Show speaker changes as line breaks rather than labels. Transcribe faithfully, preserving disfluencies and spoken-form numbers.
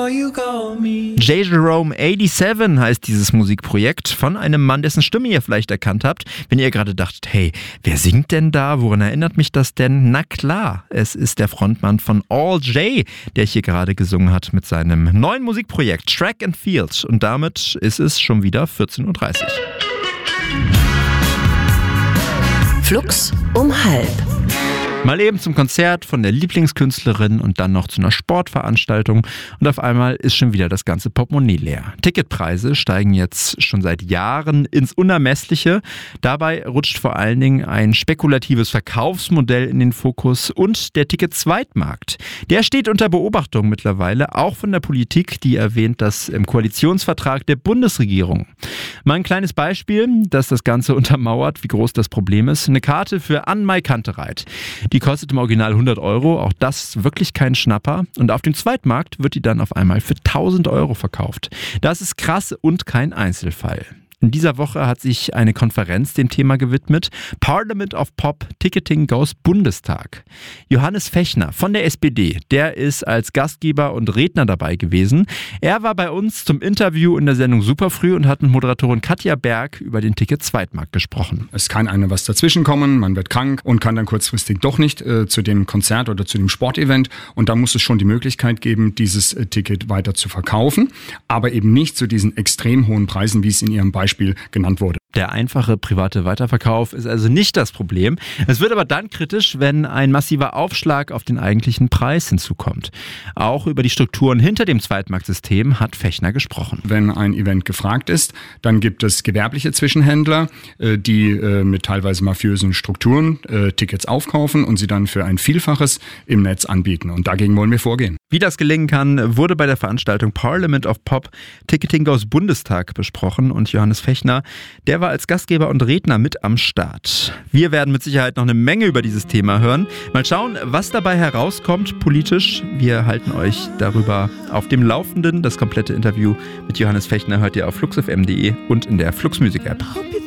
before you go me.
J. Jerome siebenundachtzig heißt dieses Musikprojekt von einem Mann, dessen Stimme ihr vielleicht erkannt habt. Wenn ihr gerade dachtet, hey, wer singt denn da? Woran erinnert mich das denn? Na klar, es ist der Frontmann von All J, der hier gerade gesungen hat mit seinem neuen Musikprojekt Track and Field. Und damit ist es schon wieder vierzehn Uhr dreißig.
Flux um halb.
Mal eben zum Konzert von der Lieblingskünstlerin und dann noch zu einer Sportveranstaltung und auf einmal ist schon wieder das ganze Portemonnaie leer. Ticketpreise steigen jetzt schon seit Jahren ins Unermessliche. Dabei rutscht vor allen Dingen ein spekulatives Verkaufsmodell in den Fokus und der Ticket-Zweitmarkt. Der steht unter Beobachtung mittlerweile, auch von der Politik, die erwähnt das im Koalitionsvertrag der Bundesregierung. Mal ein kleines Beispiel, das das Ganze untermauert, wie groß das Problem ist. Eine Karte für Ann-Mai Kantereit. Die kostet im Original hundert Euro, auch das ist wirklich kein Schnapper. Und auf dem Zweitmarkt wird die dann auf einmal für tausend Euro verkauft. Das ist krass und kein Einzelfall. In dieser Woche hat sich eine Konferenz dem Thema gewidmet. Parliament of Pop, Ticketing goes Bundestag. Johannes Fechner von der S P D, der ist als Gastgeber und Redner dabei gewesen. Er war bei uns zum Interview in der Sendung Superfrüh und hat mit Moderatorin Katja Berg über den Ticket-Zweitmarkt gesprochen.
Es kann einem was dazwischenkommen, man wird krank und kann dann kurzfristig doch nicht äh, zu dem Konzert oder zu dem Sportevent. Und da muss es schon die Möglichkeit geben, dieses äh, Ticket weiter zu verkaufen, aber eben nicht zu diesen extrem hohen Preisen, wie es in Ihrem Beispiel Beispiel genannt wurde.
Der einfache private Weiterverkauf ist also nicht das Problem. Es wird aber dann kritisch, wenn ein massiver Aufschlag auf den eigentlichen Preis hinzukommt. Auch über die Strukturen hinter dem Zweitmarktsystem hat Fechner gesprochen.
Wenn ein Event gefragt ist, dann gibt es gewerbliche Zwischenhändler, die mit teilweise mafiösen Strukturen Tickets aufkaufen und sie dann für ein Vielfaches im Netz anbieten. Und dagegen wollen wir vorgehen.
Wie das gelingen kann, wurde bei der Veranstaltung Parliament of Pop Ticketing goes Bundestag besprochen und Johannes Fechner, der war als Gastgeber und Redner mit am Start. Wir werden mit Sicherheit noch eine Menge über dieses Thema hören. Mal schauen, was dabei herauskommt politisch. Wir halten euch darüber auf dem Laufenden. Das komplette Interview mit Johannes Fechner hört ihr auf flux f m punkt de und in der Flux Musik App.